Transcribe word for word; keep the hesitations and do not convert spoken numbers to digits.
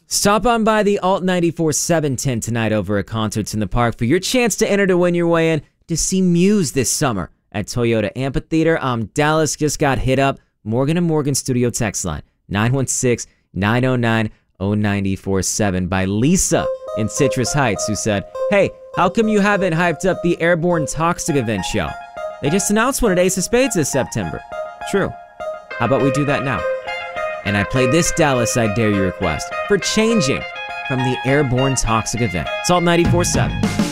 Stop on by the Alt ninety-four seven tent tonight over at Concerts in the Park for your chance to enter to win your way in to see Muse this summer at Toyota Amphitheater. Um, Dallas just got hit up. Morgan and Morgan Studio text line nine one six, nine oh nine, oh nine four seven by Lisa in Citrus Heights, who said, "Hey, how come you haven't hyped up the Airborne Toxic event show? They just announced one at Ace of Spades this September." True. How about we do that now? And I play this Dallas I Dare You request for changing from the Airborne Toxic event. Salt ninety-four seven.